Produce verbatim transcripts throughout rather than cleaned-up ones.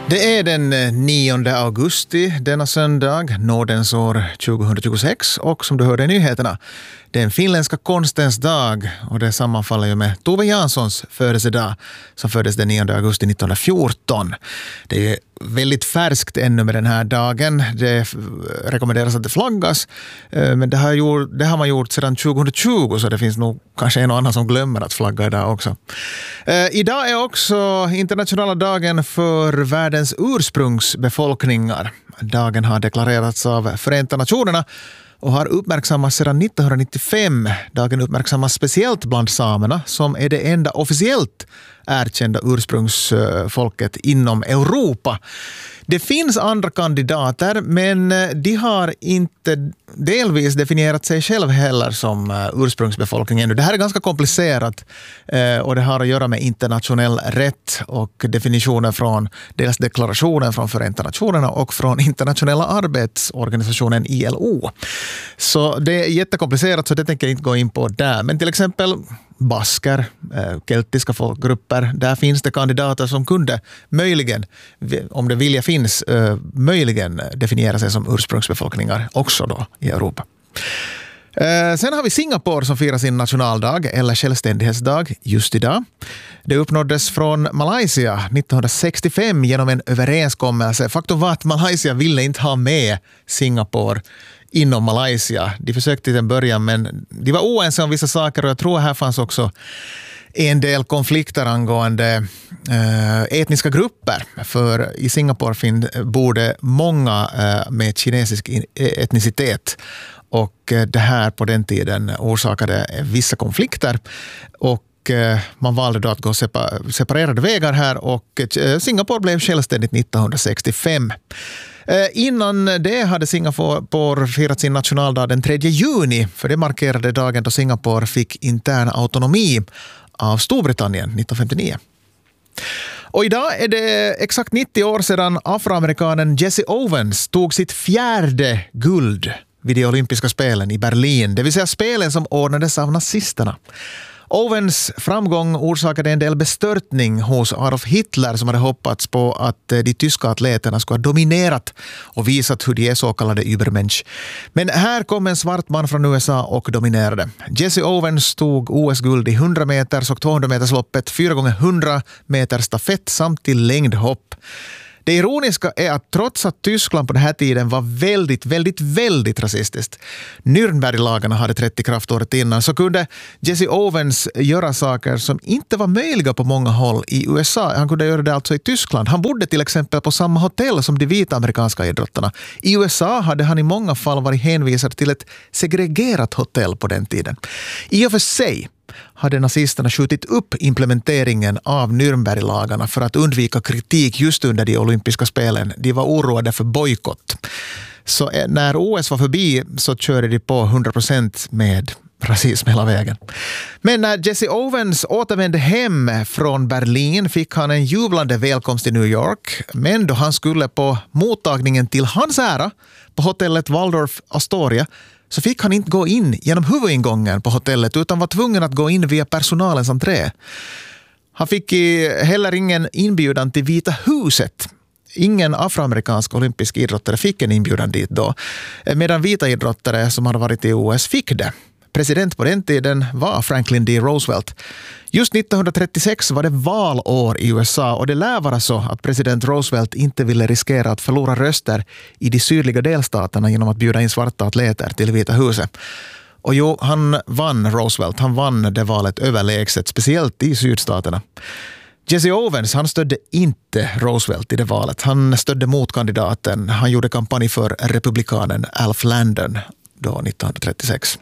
Det är den nionde augusti denna söndag, nådens år tjugohundratjugosex, och som du hörde i nyheterna, den finländska konstens dag, och det sammanfaller ju med Tove Janssons födelsedag som föddes den nionde augusti nittonhundrafjorton. Det är väldigt färskt ännu med den här dagen. Det rekommenderas att det flaggas, men det har, gjort, det har man gjort sedan tjugohundratjugo, så det finns nog kanske en och annan som glömmer att flagga idag också. Eh, idag är också internationella dagen för världens ursprungsbefolkningar. Dagen har deklarerats av Förenta Nationerna och har uppmärksammats sedan nittonhundranittiofem. Dagen uppmärksammas speciellt bland samerna, som är det enda officiellt erkända ursprungsfolket inom Europa. Det finns andra kandidater, men de har inte delvis definierat sig själv heller som ursprungsbefolkningen. Det här är ganska komplicerat och det har att göra med internationell rätt och definitioner från dels deklarationen från Förenta Nationerna och från internationella arbetsorganisationen I L O. Så det är jättekomplicerat, så det tänker jag inte gå in på där. Men till exempel basker, keltiska folkgrupper, där finns det kandidater som kunde möjligen, om det vilja finns, möjligen definiera sig som ursprungsbefolkningar också då i Europa. Sen har vi Singapore som firar sin nationaldag eller självständighetsdag just idag. Det uppnåddes från Malaysia nittonhundrasextiofem genom en överenskommelse. Faktum var att Malaysia ville inte ha med Singapore inom Malaysia. De försökte till en början, men de var oense om vissa saker, och jag tror här fanns också en del konflikter angående äh, etniska grupper. För i Singapore finns både många äh, med kinesisk etnicitet, och äh, det här på den tiden orsakade vissa konflikter, och äh, man valde då att gå separ- separerade vägar här, och äh, Singapore blev självständigt nittonhundrasextiofem. Eh, innan det hade Singapore firat sin nationaldag den tredje juni, för det markerade dagen då Singapore fick intern autonomi av Storbritannien nittonhundrafemtionio. Och idag är det exakt nittio år sedan afroamerikanen Jesse Owens tog sitt fjärde guld vid de olympiska spelen i Berlin, det vill säga spelen som ordnades av nazisterna. Owens framgång orsakade en del bestörtning hos Adolf Hitler, som hade hoppats på att de tyska atleterna skulle ha dominerat och visat hur de är så kallade Übermensch. Men här kom en svart man från U S A och dominerade. Jesse Owens tog O S-guld i hundra meters och tvåhundra meters loppet, fyra gånger hundra meter stafett samt i längdhopp. Det ironiska är att trots att Tyskland på den här tiden var väldigt, väldigt, väldigt rasistiskt, Nürnberglagarna hade trätt i kraft året innan, så kunde Jesse Owens göra saker som inte var möjliga på många håll i U S A. Han kunde göra det alltså i Tyskland. Han bodde till exempel på samma hotell som de vita amerikanska idrottarna. I U S A hade han i många fall varit hänvisad till ett segregerat hotell på den tiden. I och för sig hade nazisterna skjutit upp implementeringen av Nürnberglagarna för att undvika kritik just under de olympiska spelen. De var oroade för bojkott. Så när O S var förbi så körde de på hundra procent med rasism hela vägen. Men när Jesse Owens återvände hem från Berlin fick han en jublande välkomst i New York. Men då han skulle på mottagningen till hans ära på hotellet Waldorf Astoria, så fick han inte gå in genom huvudingången på hotellet, utan var tvungen att gå in via personalens entré. Han fick heller ingen inbjudan till Vita huset. Ingen afroamerikansk olympisk idrottare fick en inbjudan dit då, medan vita idrottare som hade varit i O S fick det. President på den tiden var Franklin D. Roosevelt. Just nittonhundratrettiosex var det valår i U S A, och det lär vara så att president Roosevelt inte ville riskera att förlora röster i de sydliga delstaterna genom att bjuda in svarta atleter till Vita huset. Och jo, han vann Roosevelt. Han vann det valet överlägset, speciellt i sydstaterna. Jesse Owens, han stödde inte Roosevelt i det valet. Han stödde motkandidaten. Han gjorde kampanj för republikanen Alf Landon då nittonhundratrettiosex.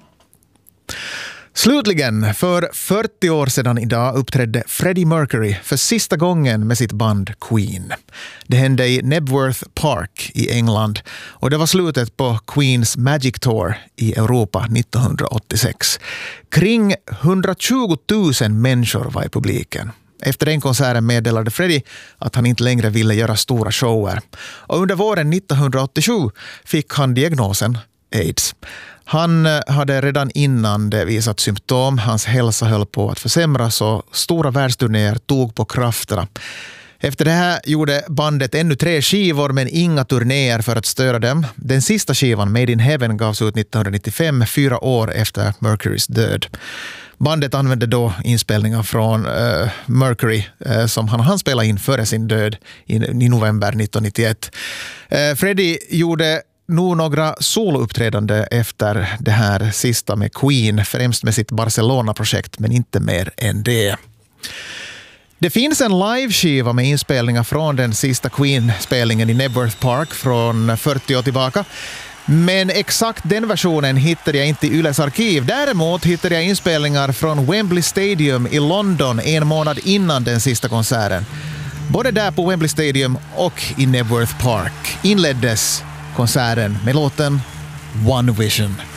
Slutligen, för fyrtio år sedan idag uppträdde Freddie Mercury för sista gången med sitt band Queen. Det hände i Knebworth Park i England, och det var slutet på Queens Magic Tour i Europa nittonhundraåttiosex. Kring hundratjugo tusen människor var i publiken. Efter den konserten meddelade Freddie att han inte längre ville göra stora shower. Och under våren nittonhundraåttiosju fick han diagnosen AIDS. Han hade redan innan det visat symptom. Hans hälsa höll på att försämras och stora världsturnéer tog på krafterna. Efter det här gjorde bandet ännu tre skivor men inga turnéer för att störa dem. Den sista skivan, Made in Heaven, gavs ut nittonhundranittiofem, fyra år efter Mercurys död. Bandet använde då inspelningar från uh, Mercury uh, som han hann spela in före sin död i, i november nittonhundranittioett. Uh, Freddie gjorde nog några solouppträdande efter det här sista med Queen, främst med sitt Barcelona-projekt, men inte mer än det. Det finns en liveskiva med inspelningar från den sista Queen-spelningen i Nebworth Park från fyrtio år tillbaka. Men exakt den versionen hittade jag inte i Yles arkiv. Däremot hittade jag inspelningar från Wembley Stadium i London en månad innan den sista konserten. Både där på Wembley Stadium och i Nebworth Park inleddes konserten med låten One Vision.